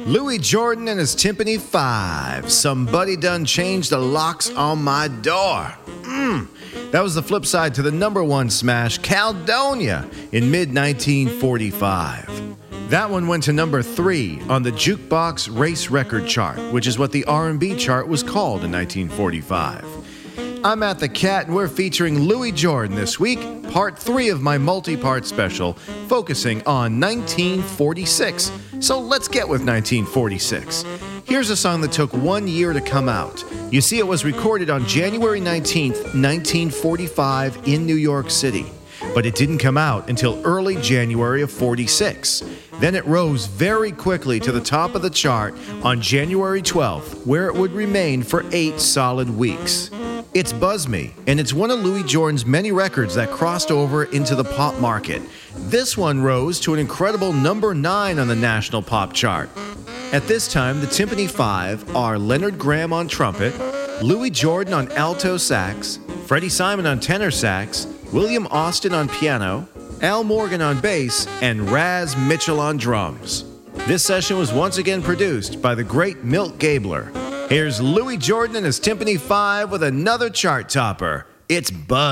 Louis Jordan and his Timpani 5. Somebody done changed the locks on my door. That was the flip side to the number one smash, Caledonia, in mid-1945. That one went to number 3 on the Jukebox Race Record Chart, which is what the R&B chart was called in 1945. I'm Matt the Cat, and we're featuring Louis Jordan this week, part 3 of my multi-part special, focusing on 1946. So let's get with 1946. Here's a song that took 1 year to come out. You see, it was recorded on January 19th, 1945 in New York City. But it didn't come out until early January of 46. Then it rose very quickly to the top of the chart on January 12th, where it would remain for 8 solid weeks. It's Buzz Me, and it's one of Louis Jordan's many records that crossed over into the pop market. This one rose to an incredible number 9 on the national pop chart. At this time, the Timpani 5 are Leonard Graham on trumpet, Louis Jordan on alto sax, Freddie Simon on tenor sax, William Austin on piano, Al Morgan on bass, and Raz Mitchell on drums. This session was once again produced by the great Milt Gabler. Here's Louis Jordan and his Timpani 5 with another chart topper. It's Buzz.